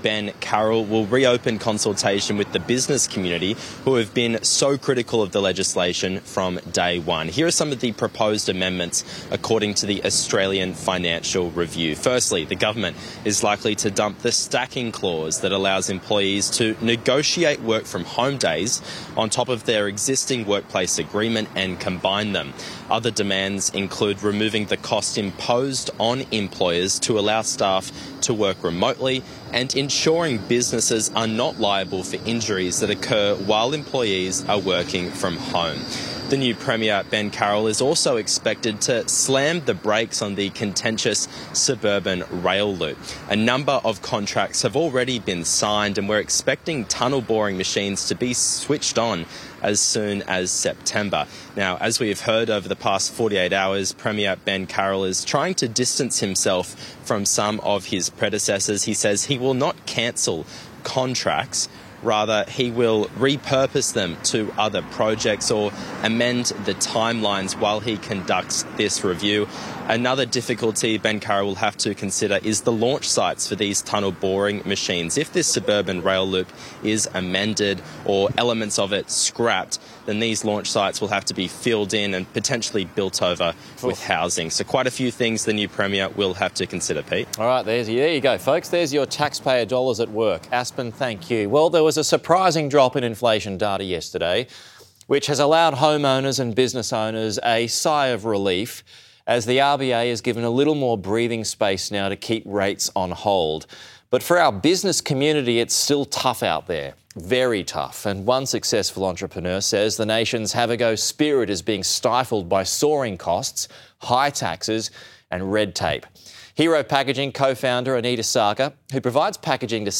Ben Carroll will reopen consultation with the business community who have been so critical of the legislation from day one. Here are some of the proposed amendments according to the Australian Financial Review. Firstly, the government is likely to dump the stacking clause that allows employees to negotiate work from home days on top of their existing workplace agreement and combine them. Other demands include removing the cost imposed on employers to allow staff to work remotely and ensuring businesses are not liable for injuries that occur while employees are working from home. The new Premier, Ben Carroll, is also expected to slam the brakes on the contentious suburban rail loop. A number of contracts have already been signed and we're expecting tunnel boring machines to be switched on as soon as September. Now, as we have heard over the past 48 hours, Premier Ben Carroll is trying to distance himself from some of his predecessors. He says he will not cancel contracts. Rather, he will repurpose them to other projects or amend the timelines while he conducts this review. Another difficulty Ben Carroll will have to consider is the launch sites for these tunnel boring machines. If this suburban rail loop is amended or elements of it scrapped, then these launch sites will have to be filled in and potentially built over with housing. So quite a few things the new Premier will have to consider, Pete. All right, there you go, folks. There's your taxpayer dollars at work. Aspen, thank you. Well, there was a surprising drop in inflation data yesterday, which has allowed homeowners and business owners a sigh of relief as the RBA has given a little more breathing space now to keep rates on hold. But for our business community, it's still tough out there. Very tough. And one successful entrepreneur says the nation's have-a-go spirit is being stifled by soaring costs, high taxes and red tape. Hero Packaging co-founder Anita Saka, who provides packaging to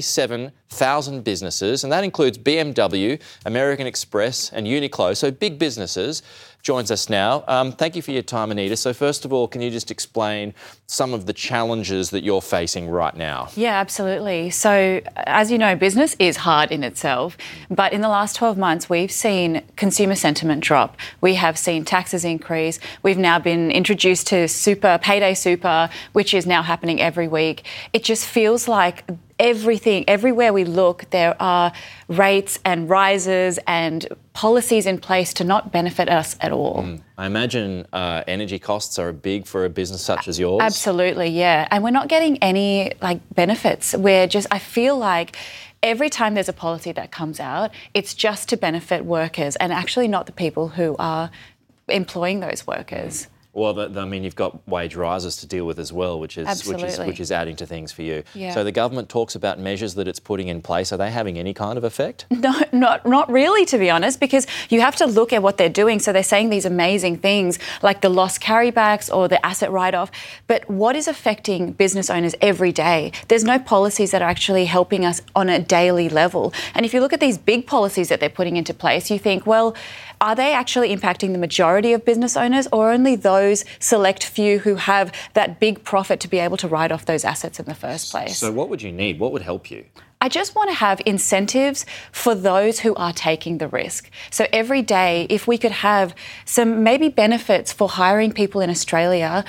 77,000 businesses, and that includes BMW, American Express and Uniqlo, so big businesses, joins us now. Thank you for your time, Anita. So first of all, can you just explain some of the challenges that you're facing right now? Yeah, absolutely. So as you know, business is hard in itself, but in the last 12 months, we've seen consumer sentiment drop. We have seen taxes increase. We've now been introduced to payday super, which is now happening every week. It just feels like everywhere we look, there are rates and rises and policies in place to not benefit us at all. I imagine energy costs are big for a business such as yours. Absolutely, yeah. And we're not getting any benefits. I feel like every time there's a policy that comes out, it's just to benefit workers and actually not the people who are employing those workers. Well, you've got wage rises to deal with as well, which is adding to things for you. Yeah. So the government talks about measures that it's putting in place. Are they having any kind of effect? No, not really, to be honest, because you have to look at what they're doing. So they're saying these amazing things like the lost carrybacks or the asset write-off. But what is affecting business owners every day? There's no policies that are actually helping us on a daily level. And if you look at these big policies that they're putting into place, you think, well, are they actually impacting the majority of business owners or only those select few who have that big profit to be able to write off those assets in the first place? So what would you need? What would help you? I just want to have incentives for those who are taking the risk. So every day, if we could have some maybe benefits for hiring people in Australia,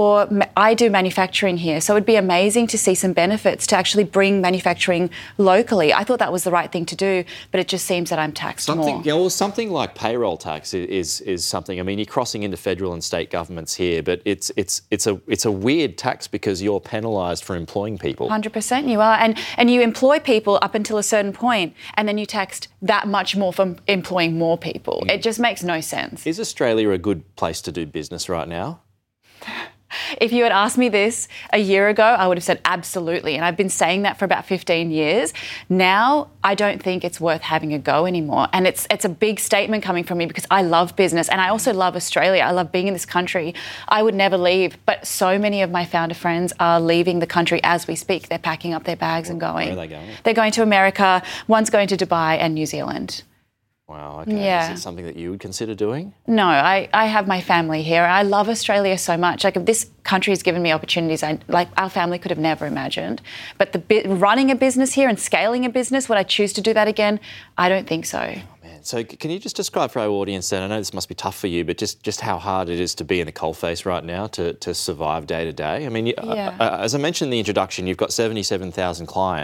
I do manufacturing here, so it'd be amazing to see some benefits to actually bring manufacturing locally. I thought that was the right thing to do, but it just seems that I'm taxed more. Yeah, well, something like payroll tax is something. I mean, you're crossing into federal and state governments here, but it's a weird tax because you're penalised for employing people. 100% you are, and you employ people up until a certain point, and then you taxed that much more for employing more people. It just makes no sense. Is Australia a good place to do business right now? If you had asked me this a year ago, I would have said absolutely. And I've been saying that for about 15 years. Now, I don't think it's worth having a go anymore. And it's a big statement coming from me because I love business and I also love Australia. I love being in this country. I would never leave. But so many of my founder friends are leaving the country as we speak. They're packing up their bags and going. Where are they going? They're going to America. One's going to Dubai and New Zealand. Wow, okay. Yeah. Is it something that you would consider doing? No, I have my family here. I love Australia so much. Like, this country has given me opportunities our family could have never imagined. But running a business here and scaling a business, would I choose to do that again? I don't think so. So can you just describe for our audience then, I know this must be tough for you, but just how hard it is to be in the coalface right now to survive day to day? I mean, as I mentioned in the introduction, you've got 77,000 clients.